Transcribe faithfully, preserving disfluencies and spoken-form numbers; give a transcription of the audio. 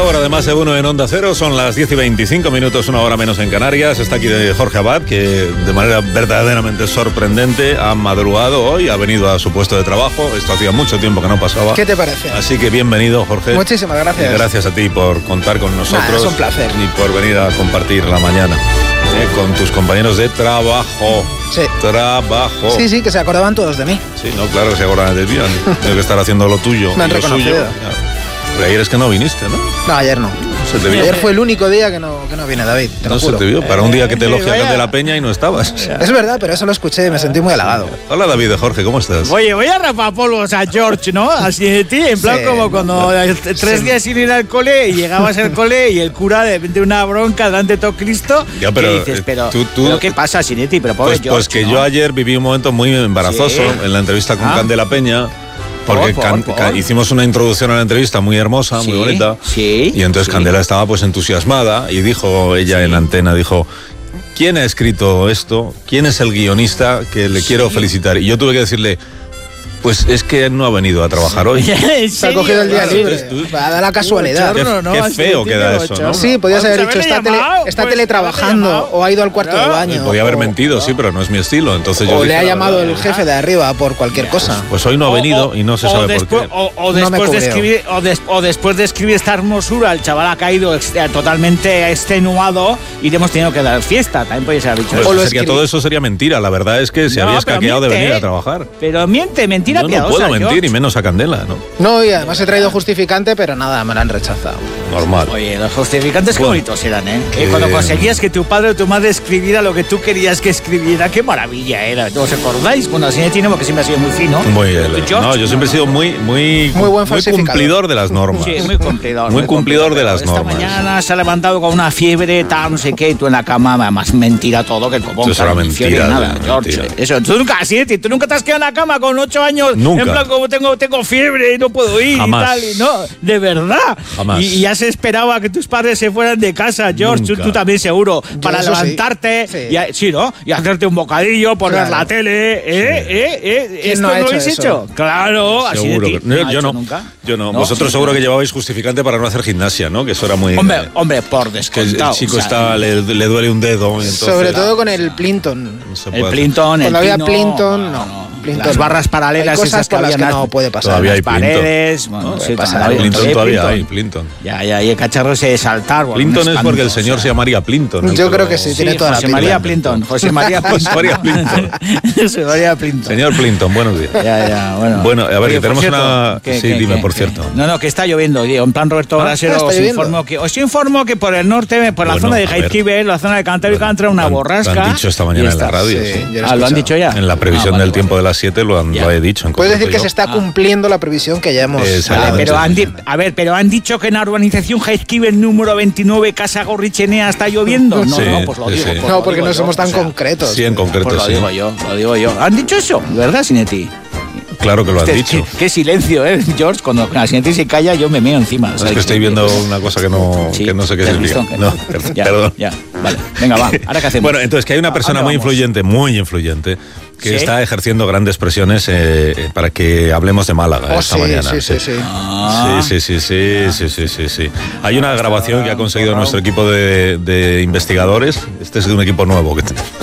hora de Más de Uno en Onda Cero, son las diez y veinticinco minutos, una hora menos en Canarias. Está aquí Jorge Abad, que de manera verdaderamente sorprendente ha madrugado hoy, ha venido a su puesto de trabajo. Esto hacía mucho tiempo que no pasaba. ¿Qué te parece? Así que bienvenido, Jorge. Muchísimas gracias. Y gracias a ti por contar con nosotros. Nah, es un placer. Y por venir a compartir la mañana eh, con tus compañeros de trabajo. Sí. Trabajo. Sí, sí, que se acordaban todos de mí. Sí, no, claro que se acordaban de ti. Tengo que estar haciendo lo tuyo. Me han y lo reconocido. suyo. Pero ayer es que no viniste, ¿no? No, ayer no. Se te vio. Ayer fue el único día que no, que no viene David, te No lo se juro. te vio. Para un día que te elogia vaya. de la Peña y no estabas. Es verdad, pero eso lo escuché y me sentí muy halagado. Hola, David de Jorge, ¿cómo estás? Oye, voy a rapar polvos a George, ¿no? Así de ti, en plan Sí, como cuando tres sí. días sin ir al cole y llegabas al cole y el cura de repente una bronca delante de todo Cristo. Ya, pero, y dices, eh, pero, tú- tú- ¿pero qué pasa, Sinetti? Pero pobre Pues, George, pues que ¿no? yo ayer viví un momento muy embarazoso Sí. en la entrevista con Ah. Candela Peña. Porque Por, Can- por, Ca- por. hicimos una introducción a la entrevista muy hermosa, Sí, muy bonita. sí, Y entonces sí. Candela estaba pues entusiasmada y dijo ella en la antena, dijo, ¿quién ha escrito esto? ¿Quién es el guionista que le quiero felicitar? Y yo tuve que decirle, pues es que no ha venido a trabajar hoy. ¿En Se ha cogido el día Claro, libre. entonces tú- Va a dar la casualidad. Qué- Bochorno, ¿no? qué Así feo de queda tío, eso, ¿no? bochorno. Sí, podías haber Pues dicho, está, haberle tele, llamado, está pues, teletrabajando haberle llamado. o ha ido al cuarto de Claro. baño. Podía haber o- mentido, sí, pero no es mi estilo. Entonces yo O dije, le ha la llamado verdad, el jefe de arriba por cualquier cosa. Pues hoy no ha O- venido o- y no se o sabe después, por qué. O, o No me después de cubrió. escribir, o, des- o después de escribir esta hermosura, el chaval ha caído ex- eh, totalmente extenuado y le hemos tenido que dar fiesta. También podéis haber dicho Pues eso. O lo sería, escribí- todo eso sería mentira. La verdad es que se No, había pero escaqueado de miente, venir ¿eh? a trabajar. Pero miente, mentira Yo no piadosa, puedo mentir, George. y menos a Candela, ¿no? No, y además he traído justificante, pero nada, me la han rechazado. Normal. Oye, los justificantes qué Bueno, bonitos eran, ¿eh? que- Que cuando conseguías que tu padre o tu madre escribiera lo que tú querías que escribiera, qué maravilla era. ¿Os acordáis? Bueno, así tiene porque siempre ha sido muy fino. Muy bien. ¿Tú, George? No, yo siempre he sido muy, muy, Muy buen falsificador. cumplidor de las normas. Sí, muy cumplidor. Muy cumplidor de las Esta normas. mañana se ha levantado con una fiebre, tal, no sé qué, y tú en la cama, además mentira todo, que el copón. Eso será claro, ni fiebre mentira, ni nada, eso es George. mentira. Eso, tú nunca, sí, tío, tú nunca te has quedado en la cama con ocho años. Nunca. En plan, como tengo, tengo fiebre y no puedo ir Jamás. y tal, y no, de verdad. Jamás. Y, y ya se esperaba que tus padres se fueran de casa, George, tú, Nunca. tú también seguro, para eso sí. levantarte, Sí. y, a- sí, ¿no? Y hacerte un bocadillo, poner Claro. la tele, ¿eh? ¿Eh? ¿Eh? ¿Quién ¿Esto no no ha lo hecho habéis eso? hecho? Claro, así de Seguro ti. que- ¿No yo, ha yo hecho no. nunca? Yo no. No, Vosotros sí, seguro no. que llevabais justificante para no hacer gimnasia, ¿no? Que eso era muy. Hombre, hombre, por que el descontado. chico o sea, está, le, le duele un dedo. y entonces- Sobre todo con el Plinton. No se El puede hacer. Plinton, el Cuando había Pino, Plinton, no. Plinton Las no. barras paralelas Hay cosas esas que por las había que no puede pasar. Todavía hay las paredes, bueno, puede sí, pasar. todavía- Plinton todavía todavía Plinton. hay, Plinton. Ya, ya, y el cacharro ese de saltar. bueno, Plinton un es porque el espanto, señor o se sea. llamaría Plinton. ¿no? Yo Pero- creo que sí, tiene Sí, toda la José pinta. María Plinton. José María Plinton. José María Plinton. José María Plinton. Señor Plinton, buenos días. Ya, ya, bueno. Bueno, a ver, Oye, que por tenemos cierto, una- que- sí, que- dime, que- por que- cierto. No, no, que está lloviendo. tío. En plan Roberto Ah, Brasero, está os lloviendo. informo que os informo que por el norte, por la Bueno, zona de a ver. Jaizkibel, la zona de Cantábrico, ha entrado una Lo han- borrasca. Lo han dicho esta mañana y en la está. radio. Sí, sí. yo lo he Ah, ¿lo han escuchado. dicho ya? En la previsión Ah, vale, del tiempo vale. de las siete lo, han, Ya. lo he dicho. en Puedes decir concreto que se yo. está cumpliendo la previsión que ya hemos... Exactamente. Vale, pero sí, han sí, di- sí. a ver, pero han dicho que en la urbanización Jaizkibel número veintinueve, Casa Gorrichenea, está lloviendo. No, Sí, no, pues lo sí, digo. sí. pues No, lo porque digo no yo, somos tan o sea, concretos. Sí, en concreto, Pues lo sí. digo yo, lo digo yo. ¿Han dicho eso? ¿Verdad, Sinetti? Claro que lo han Este- dicho. Qué, qué silencio, ¿eh, George? Cuando la Sinetti se calla, yo me meo encima. Es que estoy viendo una cosa que no, Sí, que no sé qué del significa. listón, que- No, per- ya, perdón. Ya, vale. Venga, va. ¿Ahora qué hacemos? Bueno, entonces que hay una ¿A persona dónde muy vamos? influyente, muy influyente, que ¿Sí? está ejerciendo grandes presiones eh, eh, para que hablemos de Málaga Oh, esta sí, mañana. sí, sí, sí. Ah. Sí, sí, sí, sí, sí, sí, sí, sí. Hay una grabación que ha conseguido nuestro equipo de, de investigadores. Este es un equipo nuevo que tenemos.